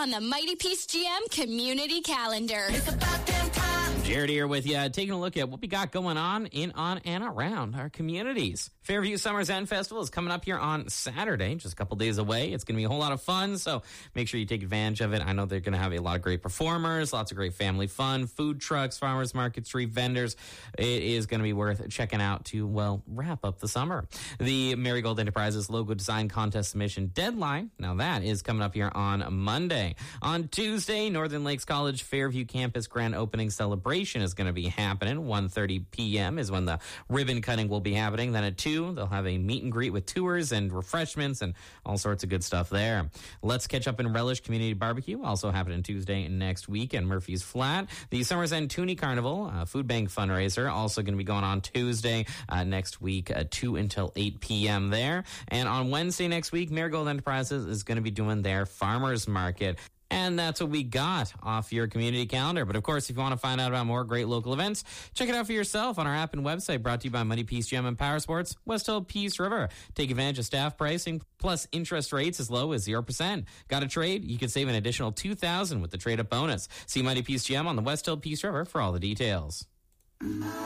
on the Mighty Peace GM community calendar. It's about damn time. Jared here with you, taking a look at what we got going on in, on, and around our communities. Fairview Summer Zen Festival is coming up here on Saturday, just a couple days away. It's going to be a whole lot of fun, so make sure you take advantage of it. I know they're going to have a lot of great performers, lots of great family fun, food trucks, farmers market, street vendors. It is going to be worth checking out to, well, wrap up the summer. The Marigold Enterprises Logo Design Contest submission deadline, now that is coming up here on Monday. On Tuesday, Northern Lakes College Fairview Campus Grand Opening Celebration is going to be happening. 1:30 p.m. is when the ribbon cutting will be happening. Then at 2, they'll have a meet and greet with tours and refreshments and all sorts of good stuff there. Let's Catch Up and Relish Community Barbecue, also happening Tuesday next week in Murphy's Flat. The Summer's End Toonie Carnival, food bank fundraiser, also going to be going on Tuesday next week, 2 until 8 p.m. there. And on Wednesday next week, Marigold Enterprises is going to be doing their farmers market. And that's what we got off your community calendar. But of course, if you want to find out about more great local events, check it out for yourself on our app and website, brought to you by Mighty Peace GM and Power Sports, West Hill Peace River. Take advantage of staff pricing plus interest rates as low as 0%. Got a trade? You can save an additional $2,000 with the trade-up bonus. See Mighty Peace GM on the West Hill Peace River for all the details.